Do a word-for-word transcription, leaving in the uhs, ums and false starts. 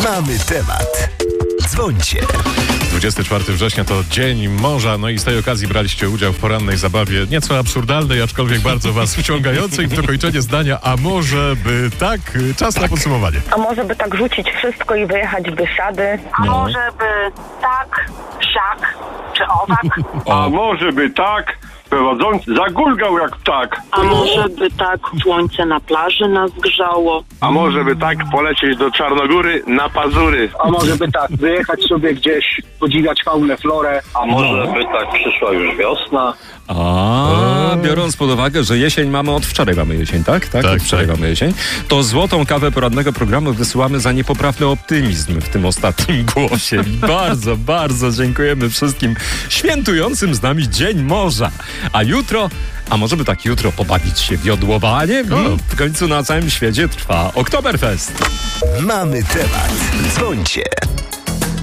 Mamy temat. Dzwońcie. dwudziestego czwartego września to Dzień Morza, no i z tej okazji braliście udział w porannej zabawie, nieco absurdalnej, aczkolwiek bardzo was wciągającej. W dokończenie zdania, a może by tak? Czas na podsumowanie. A może by tak rzucić wszystko i wyjechać w Bieszczady? A No. może by tak, siak czy owak? A może by tak, prowadzący zagulgał jak ptak. A może by tak słońce na plaży nas grzało? A może by tak polecieć do Czarnogóry na Pazury. A może by tak wyjechać sobie gdzieś, podziwiać faunę, florę. A może by tak przyszła już wiosna? A, biorąc pod uwagę, że jesień mamy od wczoraj mamy jesień, tak? Tak, Tak, od wczoraj tak. mamy jesień. To złotą kawę porannego programu wysyłamy za niepoprawny optymizm w tym ostatnim głosie. I bardzo, bardzo dziękujemy wszystkim świętującym z nami Dzień Morza. A jutro, a może by tak jutro pobawić się wiodłowaniem? O. W końcu na całym świecie trwa Oktoberfest. Mamy temat. Dzwońcie.